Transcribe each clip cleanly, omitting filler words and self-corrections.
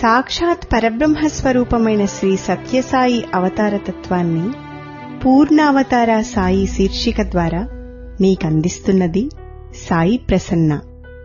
సాక్షాత్ పరబ్రహ్మస్వరూపమైన శ్రీ సత్యసాయి అవతారతత్వాన్ని పూర్ణావతార సాయి శీర్షిక ద్వారా మీకందిస్తున్నది సాయి ప్రసన్న.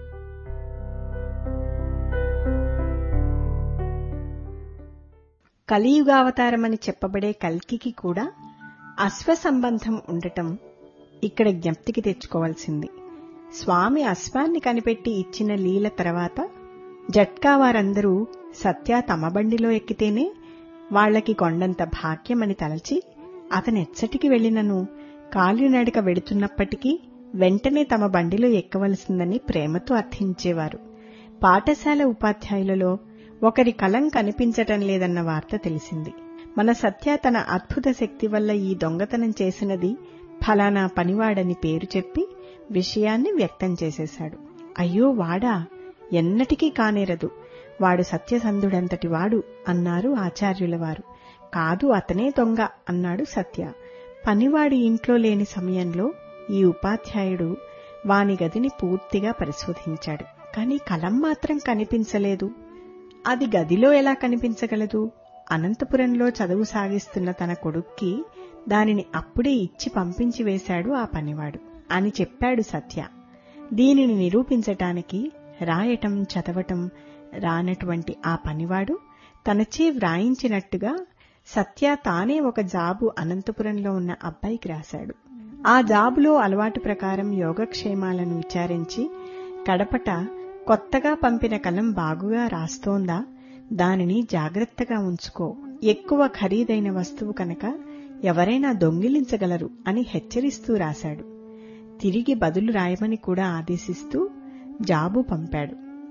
కలియుగావతారమని చెప్పబడే కల్కికి కూడా అశ్వ సంబంధం ఉండటం ఇక్కడ జ్ఞప్తికి తెచ్చుకోవాల్సింది. స్వామి అశ్వాన్ని కనిపెట్టి ఇచ్చిన లీల తర్వాత జట్కా వారందరూ సత్య తమ బండిలో ఎక్కితేనే వాళ్లకి కొండంత భాగ్యమని తలచి అతనెచ్చటికి వెళ్లినను కాలినడక వెడుతున్నప్పటికీ వెంటనే తమ బండిలో ఎక్కవలసిందని ప్రేమతో అర్థించేవారు. పాఠశాల ఉపాధ్యాయులలో ఒకరి కలం కనిపించటం లేదన్న వార్త తెలిసింది. మన సత్య తన అద్భుత శక్తి వల్ల ఈ దొంగతనం చేసినది ఫలానా పనివాడని పేరు చెప్పి విషయాన్ని వ్యక్తం చేసేశాడు. అయ్యో వాడా, ఎన్నటికీ కానేరదు, వాడు సత్యసంధుడంతటి వాడు అన్నారు ఆచార్యుల వారు. కాదు, అతనే దొంగ అన్నాడు సత్య. పనివాడి ఇంట్లో లేని సమయంలో ఈ ఉపాధ్యాయుడు వాని గదిని పూర్తిగా పరిశోధించాడు. కాని కలం మాత్రం కనిపించలేదు. అది గదిలో ఎలా కనిపించగలదు? అనంతపురంలో చదువు సాగిస్తున్న తన కొడుక్కి దానిని అప్పుడే ఇచ్చి పంపించి వేశాడు ఆ పనివాడు అని చెప్పాడు సత్య. దీనిని నిరూపించటానికి రాయటం చదవటం రానటువంటి ఆ పనివాడు తనచే వ్రాయించినట్టుగా సత్య తానే ఒక జాబు అనంతపురంలో ఉన్న అబ్బాయికి రాశాడు. ఆ జాబులో అలవాటు ప్రకారం యోగక్షేమాలను విచారించి కడపట కొత్తగా పంపిన కలం బాగుగా రాస్తోందా, దానిని జాగ్రత్తగా ఉంచుకో, ఎక్కువ ఖరీదైన వస్తువు కనుక ఎవరైనా దొంగిలించగలరు అని హెచ్చరిస్తూ రాశాడు. తిరిగి బదులు రాయమని కూడా ఆదేశిస్తూ జాబు పంపాడు.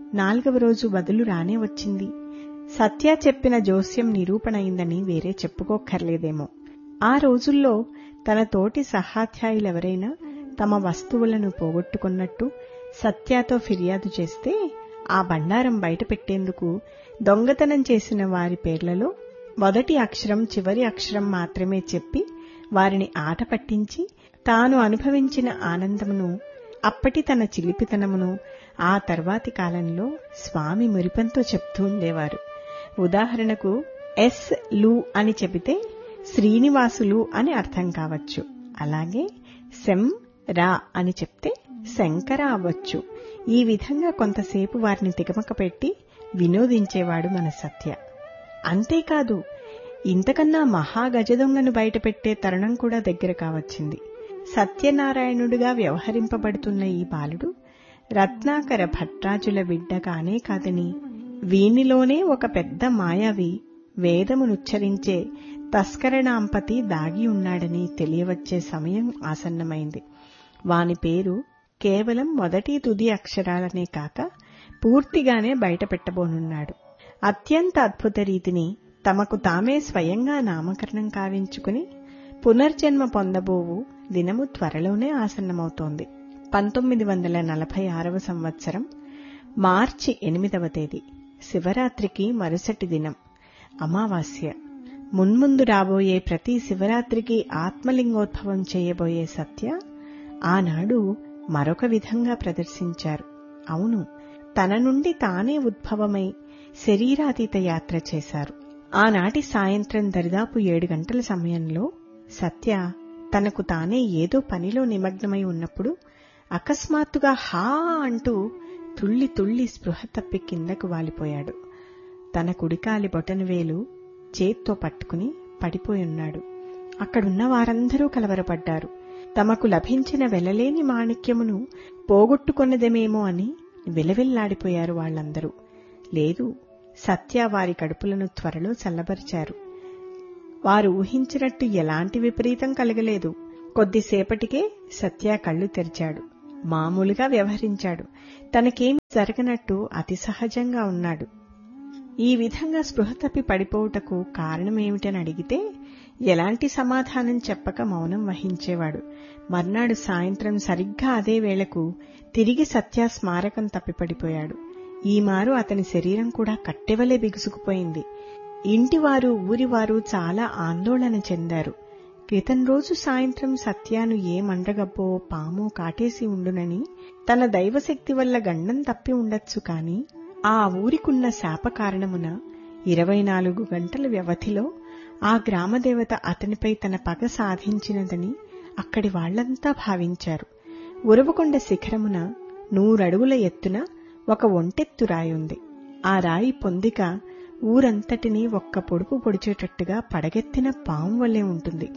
4వ రోజు బదులు రానే వచ్చింది. సత్య చెప్పిన జోస్యం నిరూపణయిందని వేరే చెప్పుకోక్కర్లేదేమో. ఆ రోజుల్లో తన తోటి సహాధ్యాయులెవరైనా తమ వస్తువులను పోగొట్టుకున్నట్టు సత్యతో ఫిర్యాదు చేస్తే ఆ బండారం బయటపెట్టేందుకు దొంగతనం చేసిన వారి పేర్లలో మొదటి అక్షరం చివరి అక్షరం మాత్రమే చెప్పి వారిని ఆట పట్టించి తాను అనుభవించిన ఆనందమును, అప్పటి తన చిలిపితనమును ఆ తర్వాతి కాలంలో స్వామి మురిపంతో చెప్తూ ఉండేవారు. ఉదాహరణకు ఎస్ లు అని చెబితే శ్రీనివాసులు అని అర్థం కావచ్చు. అలాగే శం రా అని చెప్తే శంకర అవ్వచ్చు. ఈ విధంగా కొంతసేపు వారిని తికమక పెట్టి వినోదించేవాడు మన సత్య. అంతేకాదు, ఇంతకన్నా మహాగజదొంగను బయటపెట్టే తరుణం కూడా దగ్గర కావచ్చింది. సత్యనారాయణుడిగా వ్యవహరింపబడుతున్న ఈ బాలుడు రత్నాకర భట్రాజుల బిడ్డ కానే కాదని, వీనిలోనే ఒక పెద్ద మాయావి వేదమునుచ్చరించే తస్కరణాంపతి దాగి ఉన్నాడని తెలియవచ్చే సమయం ఆసన్నమైంది. వాని పేరు కేవలం మొదటి తుది అక్షరాలనే కాక పూర్తిగానే బయటపెట్టబోనున్నాడు. అత్యంత అద్భుత రీతిని తమకు తామే స్వయంగా నామకరణం కావించుకుని పునర్జన్మ పొందబోవు దినము త్వరలోనే ఆసన్నమవుతోంది. 1946వ సంవత్సరం మార్చి 8వ తేదీ శివరాత్రికి మరుసటి దినం, అమావాస్య. మున్ముందు రాబోయే ప్రతి శివరాత్రికి ఆత్మలింగోద్భవం చేయబోయే సత్య ఆనాడు మరొక విధంగా ప్రదర్శించారు. అవును, తన నుండి తానే ఉద్భవమై శరీరాతీత యాత్ర చేశారు. ఆనాటి సాయంత్రం దరిదాపు 7 గంటల సమయంలో సత్య తనకు తానే ఏదో పనిలో నిమగ్నమై ఉన్నప్పుడు అకస్మాత్తుగా హా అంటూ తుళ్లి తుళ్లి స్పృహ తప్పి కిందకు వాలిపోయాడు. తన కుడికాలి బొటనవేలు చేత్తో పట్టుకుని పడిపోయున్నాడు. అక్కడున్న వారందరూ కలవరపడ్డారు. తమకు లభించిన వెలలేని మాణిక్యమును పోగొట్టుకొన్నదేమేమో అని విలవిల్లాడిపోయారు వాళ్లందరూ. లేదు, సత్య వారి కడుపులను త్వరలో చల్లబరిచారు. వారు ఊహించినట్టు ఎలాంటి విపరీతం కలగలేదు. కొద్దిసేపటికే సత్య కళ్లు తెరిచాడు. మామూలుగా వ్యవహరించాడు. తనకేమీ జరగనట్టు అతి సహజంగా ఉన్నాడు. ఈ విధంగా స్పృహ తప్పి పడిపోవుటకు కారణమేమిటని అడిగితే ఎలాంటి సమాధానం చెప్పక మౌనం వహించేవాడు. మర్నాడు సాయంత్రం సరిగ్గా అదే వేళకు తిరిగి సత్య స్మారకం తప్పిపడిపోయాడు. ఈమారు అతని శరీరం కూడా కట్టెవలే బిగుసుకుపోయింది. ఇంటివారు ఊరివారు చాలా ఆందోళన చెందారు. క్రితం రోజు సాయంత్రం సత్యాను ఏ మండ్రగబ్బో పామో కాటేసి ఉండునని తన దైవశక్తి వల్ల గండం తప్పి ఉండొచ్చు కాని ఆ ఊరికున్న శాప కారణమున 24 గంటల వ్యవధిలో ఆ గ్రామదేవత అతనిపై తన పగ సాధించినదని అక్కడి వాళ్లంతా భావించారు. ఉరవకొండ శిఖరమున 100 అడుగుల ఎత్తున ఒక ఒంటెత్తు రాయుంది. ఆ రాయి పొందిక ఊరంతటినీ ఒక్క పొడుపు పొడిచేటట్టుగా పడగెత్తిన పాము వలె ఉంటుంది.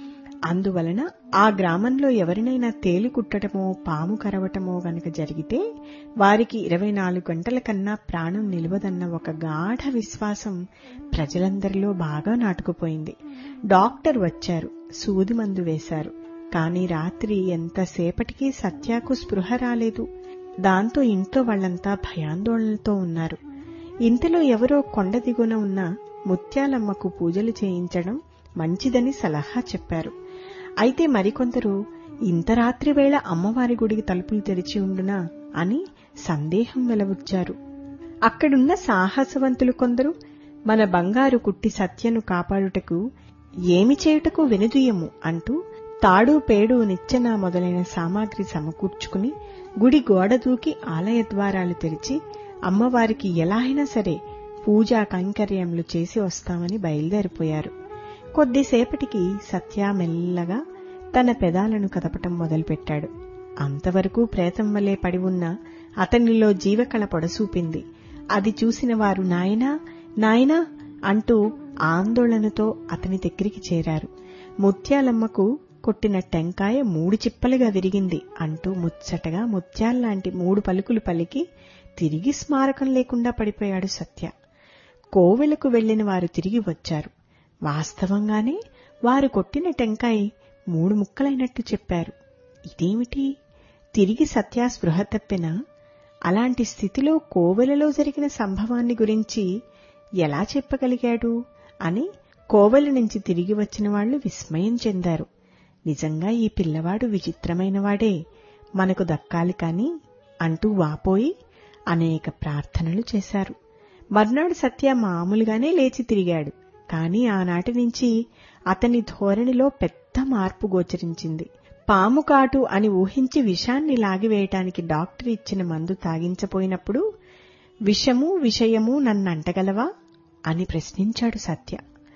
అందువలన ఆ గ్రామంలో ఎవరినైనా తేలు కుట్టడమో పాము కరవటమో గనక జరిగితే వారికి 24 గంటల కన్నా ప్రాణం నిలవదన్న ఒక గాఢ విశ్వాసం ప్రజలందరిలో బాగా నాటుకుపోయింది. డాక్టర్ వచ్చారు, సూది మందు వేశారు. కాని రాత్రి ఎంతసేపటికి సత్యాకు స్పృహ రాలేదు. దాంతో ఇంట్లో వాళ్లంతా భయాందోళనలతో ఉన్నారు. ఇంతలో ఎవరో కొండ దిగున ఉన్న ముత్యాలమ్మకు పూజలు చేయించడం మంచిదని సలహా చెప్పారు. అయితే మరికొందరు ఇంత రాత్రి వేళ అమ్మవారి గుడికి తలుపులు తెరిచి ఉండునా అని సందేహం వెలబుచ్చారు. అక్కడున్న సాహసవంతులు కొందరు మన బంగారు కుట్టి సత్యను కాపాడుటకు ఏమి చేయుటకు వెనుదీయము అంటూ తాడు పేడు నిచ్చెన మొదలైన సామాగ్రి సమకూర్చుకుని గుడి గోడ దూకి ఆలయ ద్వారాలు తెరిచి అమ్మవారికి ఎలా అయినా సరే పూజా కైంకర్యములు చేసి వస్తామని బయలుదేరిపోయారు. కొద్దిసేపటికి సత్య మెల్లగా తన పెదాలను కదపటం మొదలుపెట్టాడు. అంతవరకు ప్రేతం వలె పడి ఉన్న అతనిలో జీవకళ పొడసూపింది. అది చూసిన వారు నాయనా నాయనా అంటూ ఆందోళనతో అతని దగ్గరికి చేరారు. ముత్యాలమ్మకు కొట్టిన టెంకాయ 3 చిప్పలుగా విరిగింది అంటూ ముచ్చటగా ముత్యాల్లాంటి 3 పలుకులు పలికి తిరిగి స్మారకం లేకుండా పడిపోయాడు సత్య. కోవెలకు వెళ్లిన వారు తిరిగి వచ్చారు. వాస్తవంగానే వారు కొట్టిన టెంకాయ 3 ముక్కలైనట్టు చెప్పారు. ఇదేమిటి, తిరిగి సత్య స్పృహ తప్పినా? అలాంటి స్థితిలో కోవెలలో జరిగిన సంభవాన్ని గురించి ఎలా చెప్పగలిగాడు అని కోవెల నుంచి తిరిగి వచ్చిన వాళ్లు విస్మయం చెందారు. నిజంగా ఈ పిల్లవాడు విచిత్రమైనవాడే, మనకు దక్కాలి కాని అంటూ వాపోయి అనేక ప్రార్థనలు చేశారు. మర్నాడు సత్య మామూలుగానే లేచి తిరిగాడు. కాని ఆనాటి నుంచి అతని ధోరణిలో పెద్ద మార్పు గోచరించింది. పాము కాటు అని ఊహించి విషాన్ని లాగివేయటానికి డాక్టర్ ఇచ్చిన మందు తాగించపోయినప్పుడు విషము విషయము నన్నంటగలవా అని ప్రశ్నించాడు సత్య.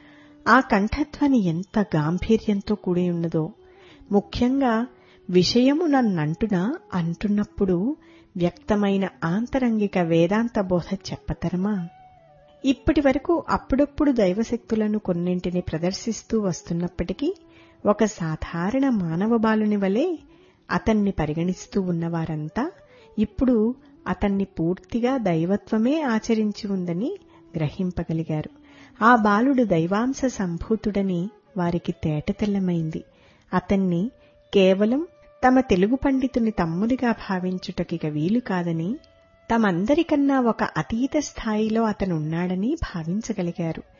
ఆ కంఠధ్వని ఎంత గాంభీర్యంతో కూడి ఉన్నదో. ముఖ్యంగా విషయము నన్నంటునా అంటున్నప్పుడు వ్యక్తమైన ఆంతరంగిక వేదాంత బోధ చెప్పతరమా? ఇప్పటి వరకు అప్పుడప్పుడు దైవశక్తులను కొన్నింటిని ప్రదర్శిస్తూ వస్తున్నప్పటికీ ఒక సాధారణ మానవ బాలుని వలె అతన్ని పరిగణిస్తూ ఉన్నవారంతా ఇప్పుడు అతన్ని పూర్తిగా దైవత్వమే ఆచరించి ఉందని గ్రహింపగలిగారు. ఆ బాలుడు దైవాంశ సంభూతుడని వారికి తేటతెల్లమైంది. అతన్ని కేవలం తమ తెలుగు పండితుని తమ్ముడిగా భావించుటకిక వీలు కాదని, తమందరికన్నా ఒక అతీత స్థాయిలో అతనున్నాడని భావించగలిగారు.